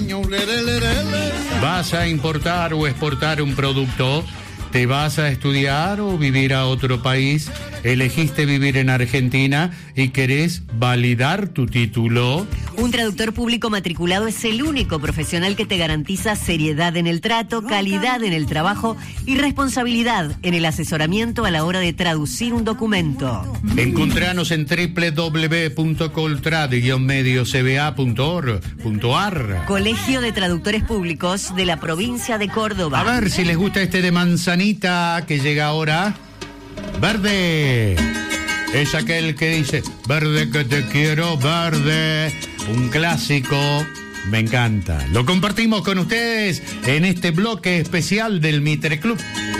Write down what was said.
¿Vas a importar o exportar un producto? ¿Te vas a estudiar o vivir a otro país? ¿Elegiste vivir en Argentina y querés validar tu título? Un traductor público matriculado es el único profesional que te garantiza seriedad en el trato, calidad en el trabajo y responsabilidad en el asesoramiento a la hora de traducir un documento. Encontranos en www.coltrad-mediocba.org.ar. Colegio de Traductores Públicos de la provincia de Córdoba. A ver si les gusta este de manzanita que llega ahora. Verde. Es aquel que dice, verde que te quiero, verde. Un clásico. Me encanta. Lo compartimos con ustedes en este bloque especial del Mitre Club.